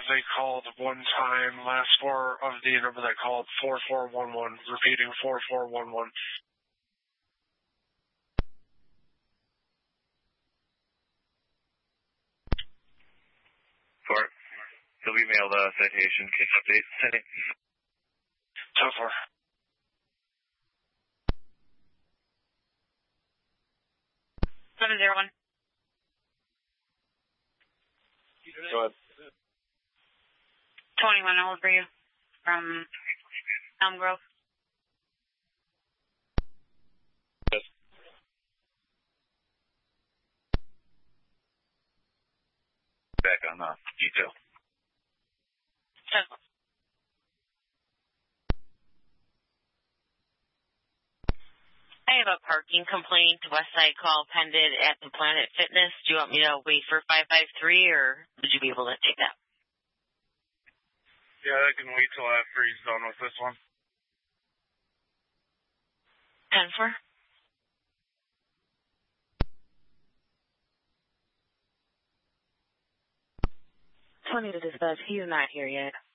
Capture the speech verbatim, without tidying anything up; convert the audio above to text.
they called one time. Last four of the number that called, four four one one. Repeating, four four one one. Court. You'll be mailed a citation, case update. Setting. So far. seven zero one. Go ahead. twenty-one, I'll hold for you from Elm Grove. Yes. Back on the detail. So, I have a parking complaint, West Side call pended at the Planet Fitness. Do you want me to wait for five five three, or would you be able to take that? Yeah, I can wait till after he's done with this one. ten four. twenty to dispatch. He's not here yet.